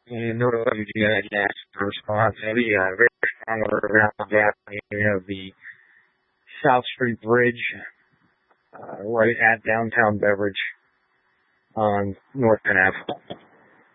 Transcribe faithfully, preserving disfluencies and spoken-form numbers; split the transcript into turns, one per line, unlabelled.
And no W G I gas response. Heavy, uh, very strong order ground gas area of the South Street Bridge, uh, right at downtown Beverage on North Penn Avenue.